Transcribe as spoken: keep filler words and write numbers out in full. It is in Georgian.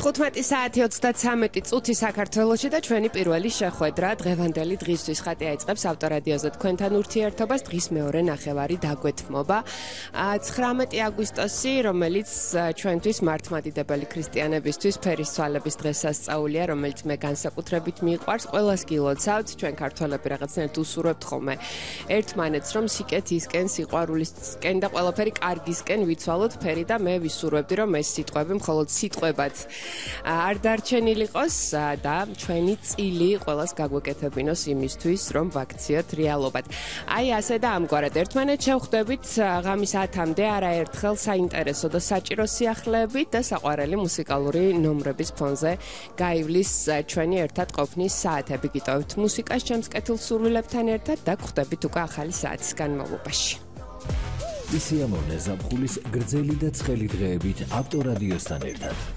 თხუთმეტი საათი ოცდათსამეტი წუთი საქართველოში და ჩვენი პირველი შეხვედრა დღევანდელი დღისთვის ხატი აიწყებს ავტორადიოზე თქვენთან ურთიერთობას დღის მეორე ნახევარი დაგვეთმობა ცხრამეტი აგვისტოსი რომელიც ჩვენთვის მართლმადიდებელი ქრისტიანებისთვის ფერისცვალების დღესასწაულია რომელიც მე განსაკუთრებით მიყვარს ყველას გილოცავთ ჩვენ ქართველები რაღაცნაირად უსურვებთ ხოლმე ერთმანეთს რომ სიკეთისკენ სიყვარულისკენ და ყველაფერი კარგისკენ ვიცვალოთ ფერი და მე ვისურვებდი რომ ეს სიტყვები მხოლოდ სიტყვებად არ დარჩენილიყოს და ჩვენი წილი ყველას გაგვეკეთებინოს იმისთვის რომ ვაქციოთ რეალობად. აი ასე და ამგვარად ერთმანეთს შევხვდებით ღამის ათამდე არაერთხელ საინტერესო და საჭირო სიახლეებით და საყვარელი მუსიკალური ნომრების ფონზე გაივლის ჩვენი ერთად ყოფნის საათები. გიტოვებთ მუსიკას ჩემს კეთილ სურვილებთან ერთად და გვხვდებით უკვე ახალი საათის განმავლობაში. ისიამოვნე ზაფხულის გრძელი და ცხელი დღეებით ავტორადიოსთან ერთად.